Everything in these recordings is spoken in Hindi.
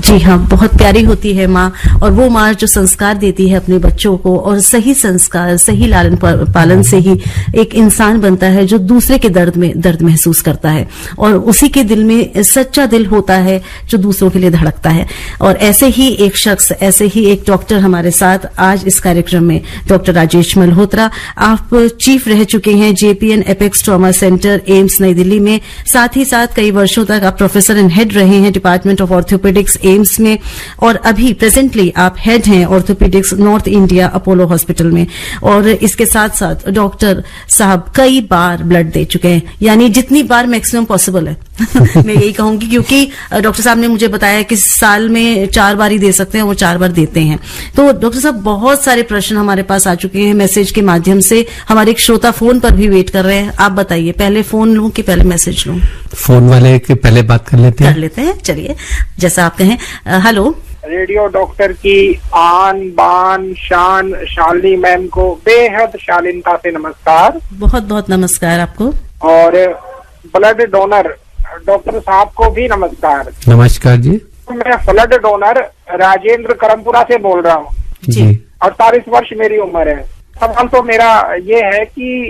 जी हाँ, बहुत प्यारी होती है माँ, और वो माँ जो संस्कार देती है अपने बच्चों को, और सही संस्कार, सही लालन पालन से ही एक इंसान बनता है जो दूसरे के दर्द महसूस करता है, और उसी के दिल में सच्चा दिल होता है जो दूसरों के लिए धड़कता है। और ऐसे ही एक शख्स, ऐसे ही एक डॉक्टर हमारे साथ आज इस कार्यक्रम में, डॉक्टर राजेश मल्होत्रा। आप चीफ रह चुके हैं JPN apex trauma centre, AIIMS नई दिल्ली में। साथ ही साथ कई वर्षों तक आप प्रोफेसर एंड हेड रहे हैं डिपार्टमेंट ऑफ ऑर्थोपेडिक्स एम्स में, और अभी प्रेजेंटली आप हेड हैं orthopaedics north India Apollo hospital में। और इसके साथ साथ डॉक्टर साहब कई बार ब्लड दे चुके हैं, यानी जितनी बार मैक्सिमम पॉसिबल है मैं यही कहूंगी, क्योंकि डॉक्टर साहब ने मुझे बताया कि साल में 4 बार ही दे सकते हैं, वो 4 बार देते हैं। तो डॉक्टर साहब, बहुत सारे प्रश्न हमारे पास आ चुके हैं मैसेज के माध्यम से। हमारे एक श्रोता फोन पर भी वेट कर रहे हैं। आप बताइए, पहले फोन लूं कि पहले मैसेज लूं? फोन वाले के पहले बात कर लेते हैं। चलिए, जैसा आप कहें। हेलो, रेडियो डॉक्टर की आन बान शान शालिनी मैम को बेहद शालीनता से नमस्कार। बहुत बहुत नमस्कार आपको। और ब्लड डोनर डॉक्टर साहब को भी नमस्कार। नमस्कार जी। मैं ब्लड डोनर राजेंद्र करमपुरा से बोल रहा हूँ जी। 48 वर्ष मेरी उम्र है। सवाल तो मेरा ये है कि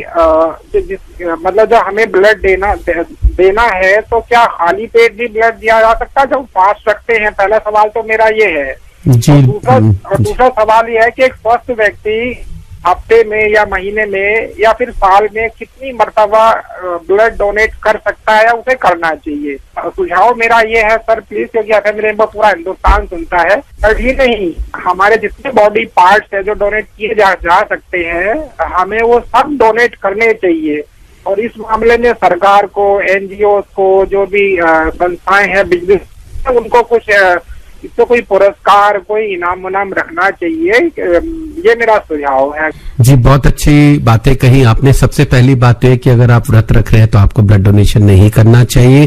मतलब जो हमें ब्लड देना है तो क्या खाली पेट भी ब्लड दिया जा सकता है जब फास्ट रखते हैं? पहला सवाल तो मेरा ये है जी। और दूसरा सवाल ये है कि एक स्वस्थ व्यक्ति हफ्ते में या महीने में या फिर साल में कितनी मर्तबा ब्लड डोनेट कर सकता है या उसे करना चाहिए? सुझाव मेरा ये है सर प्लीज, क्योंकि FM रेनबो पूरा हिंदुस्तान सुनता है। ही नहीं, हमारे जितने बॉडी पार्ट्स है जो डोनेट किए जा सकते हैं, हमें वो सब डोनेट करने चाहिए। और इस मामले में सरकार को, NGO को, जो भी संस्थाएं हैं बिजनेस, उनको कुछ इसको कोई पुरस्कार, कोई इनाम उनाम रखना चाहिए। ये मेरा सुझाव है जी। बहुत अच्छी बातें कही आपने। सबसे पहली बात है कि अगर आप व्रत रख रहे हैं तो आपको ब्लड डोनेशन नहीं करना चाहिए।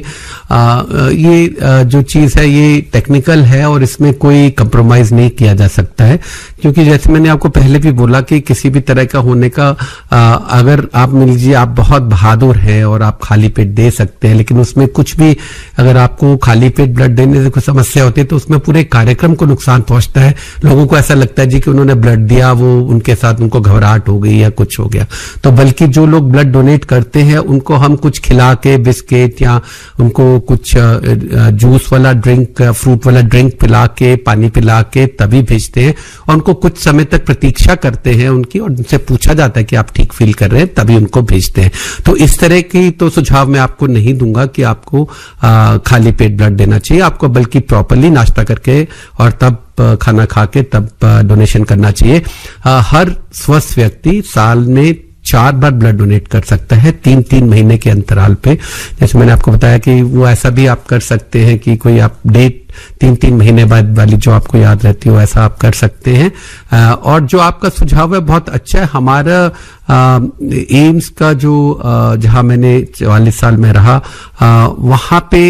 ये जो चीज है ये टेक्निकल है और इसमें कोई कंप्रोमाइज नहीं किया जा सकता है, क्योंकि जैसे मैंने आपको पहले भी बोला कि किसी भी तरह का होने का अगर आप मान लीजिए आप बहुत बहादुर हैं और आप खाली पेट दे सकते हैं, लेकिन उसमें कुछ भी अगर आपको खाली पेट ब्लड देने से कुछ समस्या होती है तो उसमें पूरे कार्यक्रम को नुकसान पहुंचता है। लोगों को ऐसा लगता है जी कि उन्होंने ब्लड दिया, वो उनके साथ उनको घबराहट हो गई या कुछ हो गया। तो बल्कि जो लोग ब्लड डोनेट करते हैं उनको हम कुछ खिला के, बिस्किट या उनको कुछ जूस वाला ड्रिंक, फ्रूट वाला ड्रिंक पिला के, पानी पिला के तभी भेजते हैं, और उनको कुछ समय तक प्रतीक्षा करते हैं उनकी, और उनसे पूछा जाता है कि आप ठीक फील कर रहे हैं, तभी उनको भेजते हैं। तो इस तरह की तो सुझाव मैं आपको नहीं दूंगा कि आपको खाली पेट ब्लड देना चाहिए। आपको बल्कि प्रॉपरली नाश्ता करके और तब खाना खा के तब डोनेशन करना चाहिए। हर स्वस्थ व्यक्ति साल में 4 बार ब्लड डोनेट कर सकता है 3-3 महीने के अंतराल पे। जैसे मैंने आपको बताया कि वो ऐसा भी आप कर सकते हैं कि कोई आप डेट 3-3 महीने बाद वाली जो आपको याद रहती हो, ऐसा आप कर सकते हैं। और जो आपका सुझाव है बहुत अच्छा है। हमारा एम्स का जो जहां मैंने 44 साल में रहा, वहां पे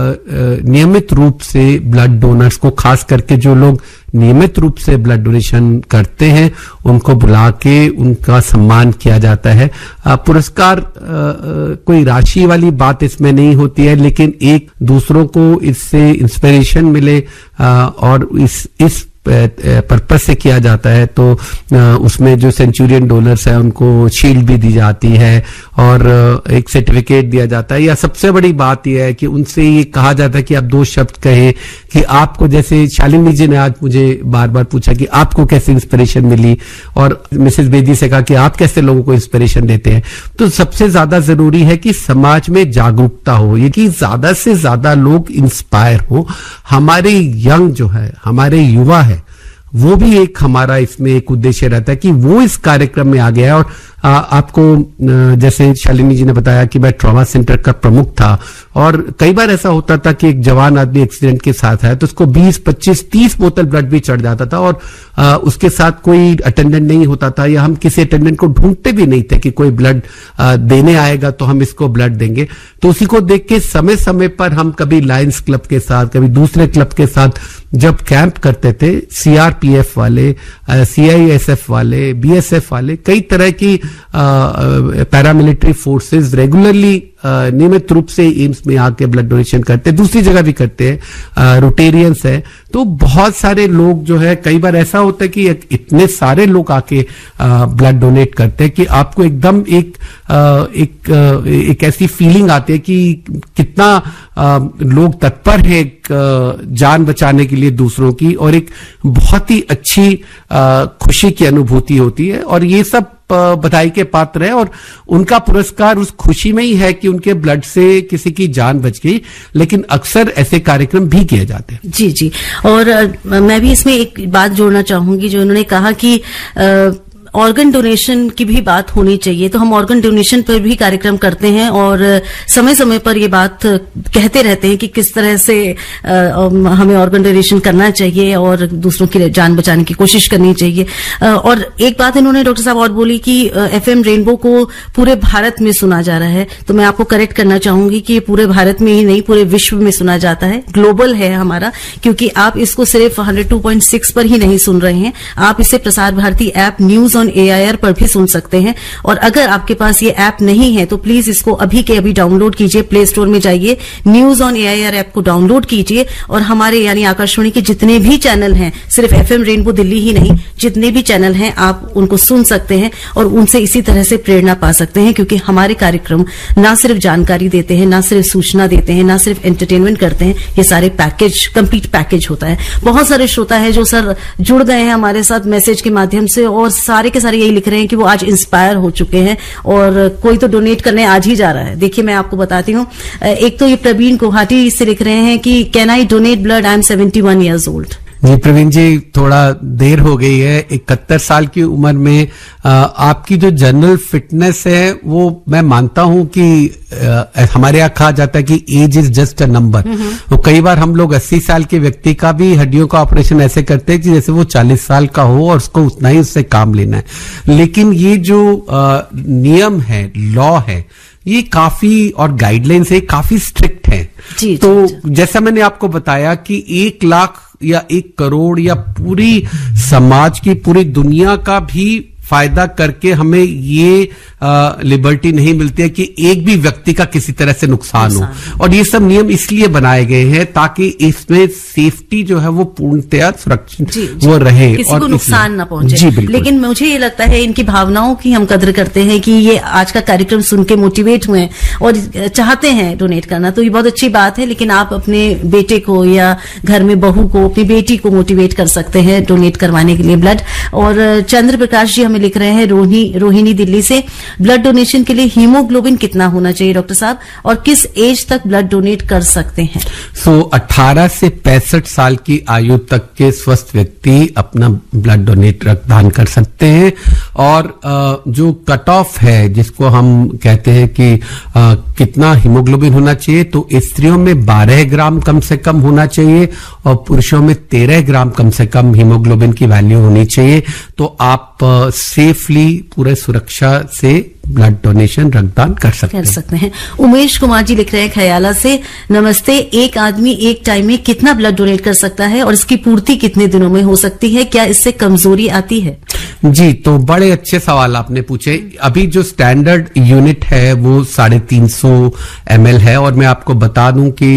नियमित रूप से ब्लड डोनर्स को, खास करके जो लोग नियमित रूप से ब्लड डोनेशन करते हैं, उनको बुला के उनका सम्मान किया जाता है। पुरस्कार कोई राशि वाली बात इसमें नहीं होती है, लेकिन एक दूसरों को इससे इंस्पिरेशन मिले और इस पर्पस से किया जाता है। तो उसमें जो सेंचुरियन डोनर्स है उनको शील्ड भी दी जाती है और एक सर्टिफिकेट दिया जाता है। या सबसे बड़ी बात यह है कि उनसे ये कहा जाता है कि आप 2 शब्द कहें कि आपको, जैसे शालिनी जी ने आज मुझे बार बार पूछा कि आपको कैसे इंस्पिरेशन मिली, और मिसेस बेदी से कहा कि आप कैसे लोगों को इंस्पिरेशन देते हैं। तो सबसे ज्यादा जरूरी है कि समाज में जागरूकता हो, ये कि ज्यादा से ज्यादा लोग इंस्पायर हो। हमारे यंग जो है, हमारे युवा है, वो भी एक हमारा इसमें एक उद्देश्य रहता है कि वो इस कार्यक्रम में आ गया है। और आपको जैसे शालिनी जी ने बताया कि मैं ट्रॉमा सेंटर का प्रमुख था, और कई बार ऐसा होता था कि एक जवान आदमी एक्सीडेंट के साथ है तो उसको 20, 25, 30 बोतल ब्लड भी चढ़ जाता था, और उसके साथ कोई अटेंडेंट नहीं होता था, या हम किसी अटेंडेंट को ढूंढते भी नहीं थे कि कोई ब्लड देने आएगा तो हम इसको ब्लड देंगे। तो उसी को देख के समय समय पर हम कभी लायंस क्लब के साथ, कभी दूसरे क्लब के साथ जब कैंप करते थे, CRPF वाले, CISF वाले, BSF वाले, कई तरह की पैरामिलिट्री फोर्सेस रेगुलरली नियमित रूप से एम्स में आके ब्लड डोनेशन करते हैं, दूसरी जगह भी करते हैं, रोटेरियंस है। तो बहुत सारे लोग जो है, कई बार ऐसा होता है कि इतने सारे लोग आके ब्लड डोनेट करते हैं कि आपको एकदम एक ऐसी फीलिंग आती है कि कितना लोग तत्पर है जान बचाने के लिए दूसरों की, और एक बहुत ही अच्छी खुशी की अनुभूति होती है। और ये सब बधाई के पात्र है, और उनका पुरस्कार उस खुशी में ही है कि उनके ब्लड से किसी की जान बच गई। लेकिन अक्सर ऐसे कार्यक्रम भी किए जाते हैं। जी जी। और मैं भी इसमें एक बात जोड़ना चाहूंगी, जो उन्होंने कहा कि ऑर्गन डोनेशन की भी बात होनी चाहिए। तो हम ऑर्गन डोनेशन पर भी कार्यक्रम करते हैं और समय समय पर ये बात कहते रहते हैं कि किस तरह से हमें ऑर्गन डोनेशन करना चाहिए और दूसरों की जान बचाने की कोशिश करनी चाहिए। और एक बात इन्होंने डॉक्टर साहब और बोली कि एफएम रेनबो को पूरे भारत में सुना जा रहा है। तो मैं आपको करेक्ट करना चाहूंगी कि पूरे भारत में ही नहीं, पूरे विश्व में सुना जाता है, ग्लोबल है हमारा, क्योंकि आप इसको सिर्फ 102.6 पर ही नहीं सुन रहे हैं, आप इसे Prasar Bharati app news AIR पर भी सुन सकते हैं। और अगर आपके पास ये ऐप नहीं है तो प्लीज इसको अभी के अभी डाउनलोड कीजिए, प्ले स्टोर में जाइए, न्यूज ऑन AIR ऐप को डाउनलोड कीजिए और हमारे यानी आकाशवाणी के जितने भी चैनल हैं, सिर्फ एफएम रेनबो दिल्ली ही नहीं, जितने भी चैनल हैं आप उनको सुन सकते हैं और उनसे इसी तरह से प्रेरणा पा सकते हैं। क्योंकि हमारे कार्यक्रम ना सिर्फ जानकारी देते हैं, ना सिर्फ सूचना देते हैं, ना सिर्फ एंटरटेनमेंट करते हैं, ये सारे पैकेज, कंप्लीट पैकेज होता है। बहुत सारे श्रोता है जो सर जुड़ गए हैं हमारे साथ मैसेज के माध्यम से और सारे के सारे यही लिख रहे हैं कि वो आज इंस्पायर हो चुके हैं और कोई तो डोनेट करने आज ही जा रहा है। देखिए मैं आपको बताती हूँ, एक तो ये प्रवीण गुवाहाटी से लिख रहे हैं कि can I donate blood, I am 71 years old। जी प्रवीण जी, थोड़ा देर हो गई है। 71 साल की उम्र में आपकी जो जनरल फिटनेस है वो मैं मानता हूं कि हमारे यहाँ कहा जाता है कि as is just a number. तो कई बार हम लोग 80 साल के व्यक्ति का भी हड्डियों का ऑपरेशन ऐसे करते हैं कि जैसे वो 40 साल का हो और उसको उतना ही उससे काम लेना है। लेकिन ये जो नियम है, लॉ है, ये काफी, और गाइडलाइंस है, काफी स्ट्रिक्ट है। तो जैसा मैंने आपको बताया कि 1 लाख या 1 करोड़ या पूरी समाज की, पूरी दुनिया का भी फायदा करके हमें ये लिबर्टी नहीं मिलती है कि एक भी व्यक्ति का किसी तरह से नुकसान हो। और ये सब नियम इसलिए बनाए गए हैं ताकि इसमें सेफ्टी जो है वो पूर्णतया सुरक्षित वो रहे, किसी और को नुकसान ना पहुंचे। जी बिल्कुल। लेकिन मुझे ये लगता है इनकी भावनाओं की हम कदर करते हैं कि ये आज का कार्यक्रम सुन के मोटिवेट हुए और चाहते हैं डोनेट करना, तो ये बहुत अच्छी बात है। लेकिन आप अपने बेटे को या घर में बहू को, अपनी बेटी को मोटिवेट कर सकते हैं डोनेट करवाने के लिए ब्लड। और चंद्र प्रकाश जी हमें लिख रहे हैं रोहिणी दिल्ली से, ब्लड डोनेशन के लिए हीमोग्लोबिन कितना होना चाहिए डॉक्टर साहब, और किस एज तक ब्लड डोनेट कर सकते हैं? 18 से 65 साल की आयु तक के स्वस्थ व्यक्ति अपना ब्लड डोनेट रक्तदान कर सकते हैं। और जो कट ऑफ है, जिसको हम कहते हैं कि कितना हीमोग्लोबिन होना चाहिए, तो स्त्रियों में 12 ग्राम कम से कम होना चाहिए और पुरुषों में 13 ग्राम कम से कम हीमोग्लोबिन की वैल्यू होनी चाहिए। तो आप सेफली, पूरे सुरक्षा से ब्लड डोनेशन, रक्तदान कर सकते हैं। उमेश कुमार जी लिख रहे हैं खयाला से, नमस्ते, एक आदमी एक टाइम में कितना ब्लड डोनेट कर सकता है और इसकी पूर्ति कितने दिनों में हो सकती है? क्या इससे कमजोरी आती है? जी, तो बड़े अच्छे सवाल आपने पूछे। अभी जो स्टैंडर्ड यूनिट है वो 350 ml है, और मैं आपको बता दूं कि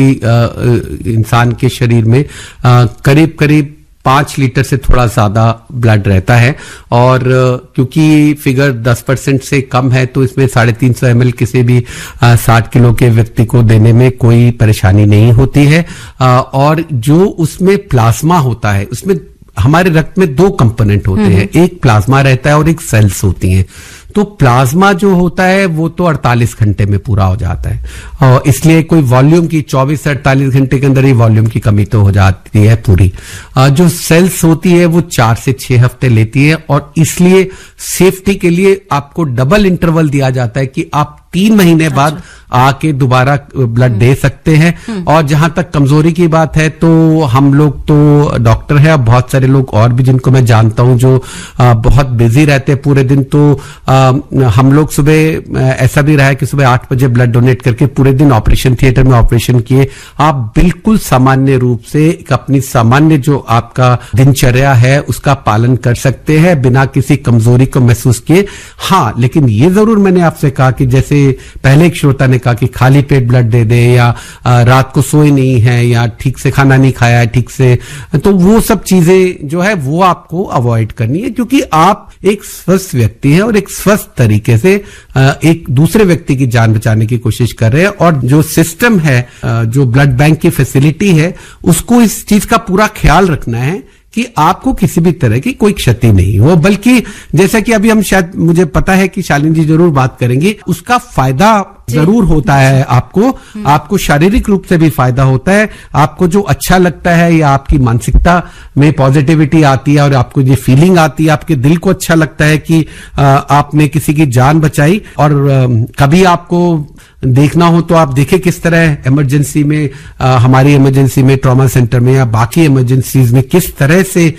इंसान के शरीर में करीब करीब 5 लीटर से थोड़ा ज्यादा ब्लड रहता है। और क्योंकि फिगर 10% से कम है तो इसमें 350 ml किसी भी 60 किलो के व्यक्ति को देने में कोई परेशानी नहीं होती है। और जो उसमें प्लाज्मा होता है, उसमें हमारे रक्त में 2 कंपोनेंट होते हैं, एक प्लाज्मा रहता है और एक सेल्स होती हैं। तो प्लाज्मा जो होता है वो तो 48 घंटे में पूरा हो जाता है, और इसलिए कोई वॉल्यूम की 24 से 48 घंटे के अंदर ही वॉल्यूम की कमी तो हो जाती है पूरी। जो सेल्स होती है वो 4 से 6 हफ्ते लेती है, और इसलिए सेफ्टी के लिए आपको डबल इंटरवल दिया जाता है कि आप 3 महीने बाद आके दोबारा ब्लड दे सकते हैं। और जहां तक कमजोरी की बात है तो हम लोग तो डॉक्टर हैं, बहुत सारे लोग और भी जिनको मैं जानता हूं जो बहुत बिजी रहते हैं पूरे दिन, तो हम लोग सुबह ऐसा भी रहा है कि सुबह 8 बजे ब्लड डोनेट करके पूरे दिन ऑपरेशन थिएटर में ऑपरेशन किए। आप बिल्कुल सामान्य रूप से अपनी सामान्य जो आपका दिनचर्या है उसका पालन कर सकते हैं बिना किसी कमजोरी को महसूस किए। हाँ, लेकिन ये जरूर मैंने आपसे कहा कि जैसे पहले एक श्रोता ने कहा कि खाली पेट ब्लड दे दे, या रात को सोए नहीं है, या ठीक से खाना नहीं खाया है ठीक से, तो वो सब चीजें जो है वो आपको अवॉइड करनी है, क्योंकि आप एक स्वस्थ व्यक्ति है और एक स्वस्थ तरीके से एक दूसरे व्यक्ति की जान बचाने की कोशिश कर रहे हैं। और जो सिस्टम है, जो ब्लड बैंक की फैसिलिटी है, उसको इस चीज का पूरा ख्याल रखना है कि आपको किसी भी तरह की कोई क्षति नहीं हो। बल्कि जैसा कि अभी हम शायद, मुझे पता है कि शालिनी जी जरूर बात करेंगे, उसका फायदा जरूर होता है आपको शारीरिक रूप से भी फायदा होता है। आपको जो अच्छा लगता है या आपकी मानसिकता में पॉजिटिविटी आती है और आपको ये फीलिंग आती है, आपके दिल को अच्छा लगता है कि आपने किसी की जान बचाई। और कभी आपको देखना हो तो आप देखें किस तरह इमरजेंसी में, हमारी इमरजेंसी में, ट्रॉमा सेंटर में या बाकी इमरजेंसीज में किस तरह से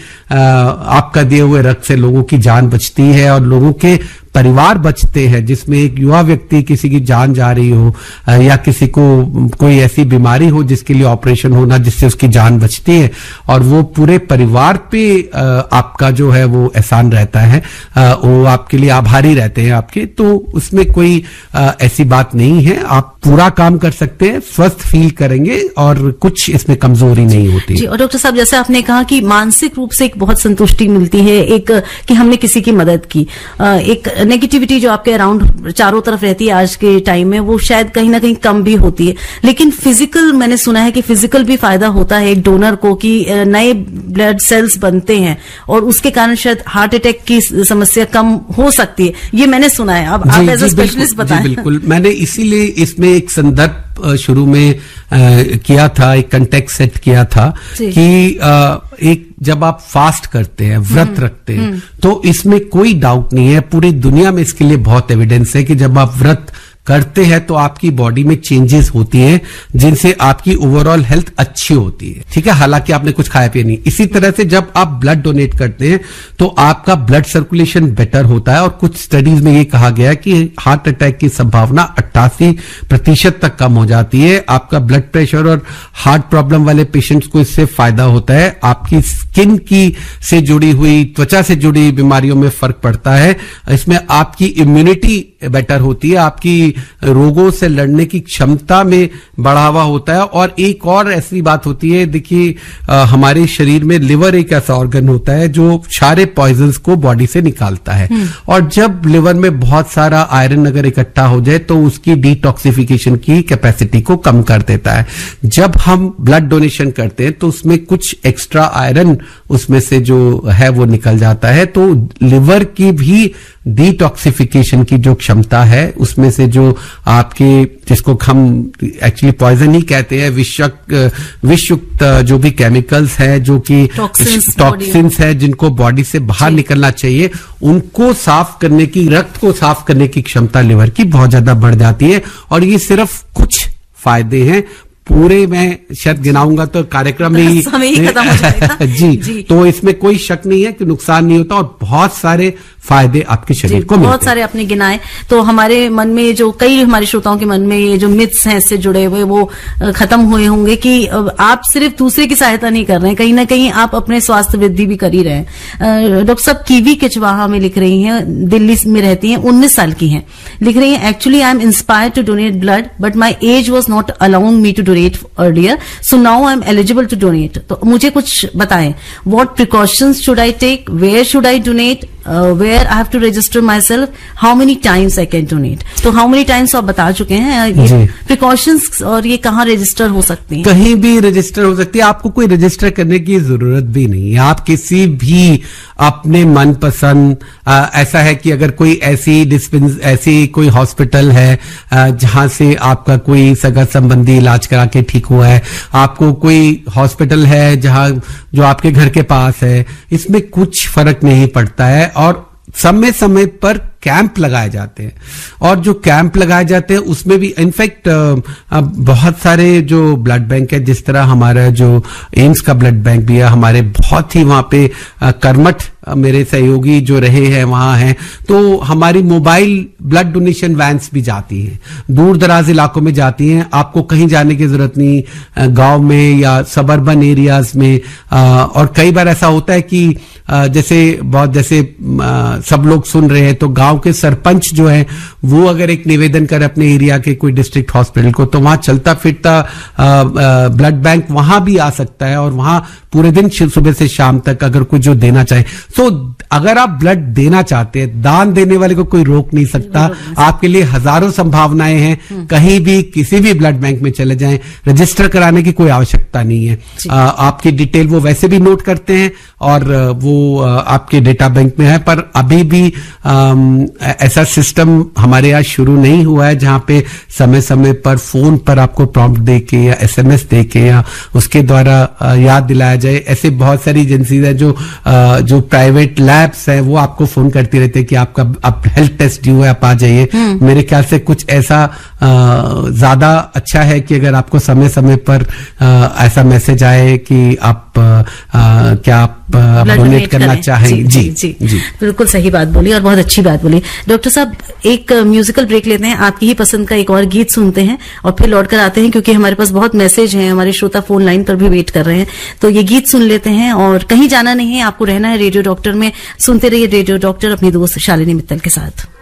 आपका दिए हुए रक्त से लोगों की जान बचती है और लोगों के परिवार बचते हैं, जिसमें एक युवा व्यक्ति किसी की जान जा रही हो या किसी को कोई ऐसी बीमारी हो जिसके लिए ऑपरेशन होना, जिससे उसकी जान बचती है, और वो पूरे परिवार पे आपका जो है वो एहसान रहता है, वो आपके लिए आभारी रहते हैं आपके। तो उसमें कोई ऐसी बात नहीं है, आप पूरा काम कर सकते हैं, स्वस्थ फील करेंगे और कुछ इसमें कमजोरी नहीं होती जी। और डॉक्टर साहब, जैसे आपने कहा कि मानसिक रूप से एक बहुत संतुष्टि मिलती है, एक कि हमने किसी की मदद की, एक नेगेटिविटी जो आपके अराउंड चारों तरफ रहती है आज के टाइम में, वो शायद कहीं ना कहीं कम भी होती है। लेकिन फिजिकल, मैंने सुना है कि फिजिकल भी फायदा होता है एक डोनर को, कि नए ब्लड सेल्स बनते हैं और उसके कारण शायद हार्ट अटैक की समस्या कम हो सकती है, ये मैंने सुना है। अब आप एज ए स्पेशलिस्ट बताएं। बिल्कुल, मैंने इसीलिए इसमें एक संदर्भ शुरू में किया था, एक कंटेक्स्ट सेट किया था कि एक जब आप फास्ट करते हैं, व्रत रखते हैं, तो इसमें कोई डाउट नहीं है, पूरी दुनिया में इसके लिए बहुत एविडेंस है कि जब आप व्रत करते हैं तो आपकी बॉडी में चेंजेस होती हैं जिनसे आपकी ओवरऑल हेल्थ अच्छी होती है। ठीक है, हालांकि आपने कुछ खाया पिया नहीं। इसी तरह से जब आप ब्लड डोनेट करते हैं तो आपका ब्लड सर्कुलेशन बेटर होता है, और कुछ स्टडीज में ये कहा गया है कि हार्ट अटैक की संभावना 88% तक कम हो जाती है। आपका ब्लड प्रेशर और हार्ट प्रॉब्लम वाले पेशेंट्स को इससे फायदा होता है। आपकी स्किन की से जुड़ी हुई, त्वचा से जुड़ी बीमारियों में फर्क पड़ता है। इसमें आपकी इम्यूनिटी बेटर होती है, आपकी रोगों से लड़ने की क्षमता में बढ़ावा होता है। और एक और ऐसी बात होती है, देखिए हमारे शरीर में लिवर एक ऐसा ऑर्गन होता है जो सारे पॉइजन्स को बॉडी से निकालता है, और जब लिवर में बहुत सारा आयरन अगर इकट्ठा हो जाए तो उसकी डिटॉक्सिफिकेशन की कैपेसिटी को कम कर देता है। जब हम ब्लड डोनेशन करते हैं तो उसमें कुछ एक्स्ट्रा आयरन उसमें से जो है वो निकल जाता है, तो लिवर की भी डिटॉक्सिफिकेशन की जो क्षमता है उसमें से जो आपके, जिसको हम एक्चुअली पॉइजन ही कहते हैं, विषयुक्त जो भी केमिकल्स है, जो कि टॉक्सिन्स है जिनको बॉडी से बाहर निकलना चाहिए, उनको साफ करने की, रक्त को साफ करने की क्षमता लिवर की बहुत ज्यादा बढ़ जाती है। और ये सिर्फ कुछ फायदे हैं, पूरे मैं शायद गिनाऊंगा तो कार्यक्रम में ही खत्म हो जाएगा। जी, तो इसमें कोई शक नहीं है कि नुकसान नहीं होता, और बहुत सारे फायदे आपके शरीर को मिलते हैं। बहुत सारे आपने गिनाए, तो हमारे मन में जो, कई हमारे श्रोताओं के मन में ये जो मिथ्स हैं इससे जुड़े हुए, वो खत्म हुए होंगे कि आप सिर्फ दूसरे की सहायता नहीं कर रहे हैं, कहीं ना कहीं आप अपने स्वास्थ्य वृद्धि भी कर ही रहे हैं। डॉक्टर साहब कीवी किचवाहा में लिख रही हैं, दिल्ली में रहती हैं, 19 साल की हैं, लिख रही हैं, actually I am inspired to donate blood but my age was not allowing me to donate earlier, so now I am eligible to donate. तो मुझे कुछ बताएं, what precautions should I take, where should I donate, where I have to register myself, how many times I can donate। तो how many times आप बता चुके हैं, ये प्रिकॉशंस, और ये कहाँ रजिस्टर हो सकती हैं? कहीं भी रजिस्टर हो सकती है, आपको कोई रजिस्टर करने की जरूरत भी नहीं है। आप किसी भी अपने मनपसंद, ऐसा है कि अगर कोई ऐसी कोई हॉस्पिटल है जहां से आपका कोई सगा संबंधी इलाज करा के ठीक हुआ है, आपको कोई हॉस्पिटल है जहां जो आपके घर के पास है, इसमें कुछ फर्क नहीं पड़ता है। और समय समय पर कैंप लगाए जाते हैं, और जो कैंप लगाए जाते हैं उसमें भी इनफैक्ट बहुत सारे जो ब्लड बैंक है, जिस तरह हमारा जो एम्स का ब्लड बैंक भी है, हमारे बहुत ही वहां पे कर्मठ मेरे सहयोगी जो रहे हैं वहां हैं, तो हमारी मोबाइल ब्लड डोनेशन वैन्स भी जाती हैं, दूर दराज इलाकों में जाती हैं, आपको कहीं जाने की जरूरत नहीं, गांव में या सबर्बन एरियाज में। और कई बार ऐसा होता है कि जैसे सब लोग सुन रहे हैं, तो गांव के सरपंच जो है वो अगर एक निवेदन करे अपने एरिया के कोई डिस्ट्रिक्ट हॉस्पिटल को, तो वहां चलता फिरता ब्लड बैंक वहां भी आ सकता है, और वहां पूरे दिन सुबह से शाम तक अगर कोई जो देना चाहे, तो अगर आप ब्लड देना चाहते हैं, दान देने वाले को कोई रोक नहीं सकता। आपके लिए हजारों संभावनाएं हैं, कहीं भी किसी भी ब्लड बैंक में चले जाएं, रजिस्टर कराने की कोई आवश्यकता नहीं है। आपकी डिटेल वो वैसे भी नोट करते हैं और वो आपके डेटा बैंक में है, पर अभी भी ऐसा सिस्टम हमारे यहाँ शुरू नहीं हुआ है जहां पे समय समय पर फोन पर आपको प्रॉम्प्ट देके या एसएमएस देके या उसके द्वारा याद दिलाया जाए। ऐसे बहुत सारी एजेंसीज हैं जो प्राइवेट लैब्स है, वो आपको फोन करती रहती है कि आपका अब हेल्थ टेस्ट ड्यू है, आप आ जाइए। मेरे ख्याल से कुछ ऐसा ज्यादा अच्छा है कि अगर आपको समय समय पर ऐसा मैसेज आए कि आप क्या आप डोनेट करना चाहें। जी बिल्कुल सही बात बोली और बहुत अच्छी बात बोली। डॉक्टर साहब, एक म्यूजिकल ब्रेक लेते हैं, आपकी ही पसंद का एक और गीत सुनते हैं और फिर लौट कर आते हैं, क्योंकि हमारे पास बहुत मैसेज हैं, हमारे श्रोता फोन लाइन पर भी वेट कर रहे हैं। तो ये गीत सुन लेते हैं और कहीं जाना नहीं है, आपको रहना है रेडियो डॉक्टर में। सुनते रहिए रेडियो डॉक्टर अपनी दोस्त शालिनी मित्तल के साथ।